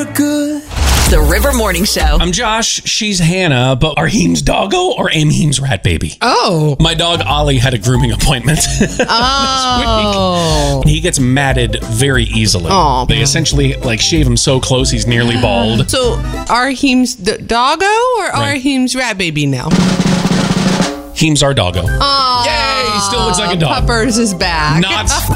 look good. The River Morning Show. I'm Josh. She's Hannah, but are Heem's doggo or am Heem's rat baby? Oh. My dog Ollie had a grooming appointment Oh. this week. He gets matted very easily. Oh, They essentially shave him so close he's nearly bald. So, are Heem's doggo or are Right. Heem's rat baby now? Heem's our doggo. Oh. Yay! He still looks like a dog. Puppers is back. Not